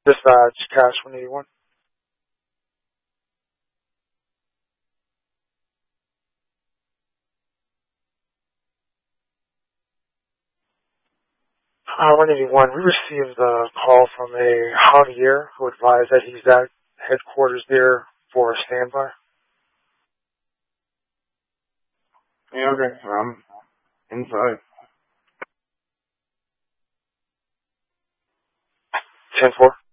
Dispatch, Cash 181. Uh, 181, we received a call from a Javier who advised that he's at headquarters there for a standby. Yeah, okay. Inside. 10-4.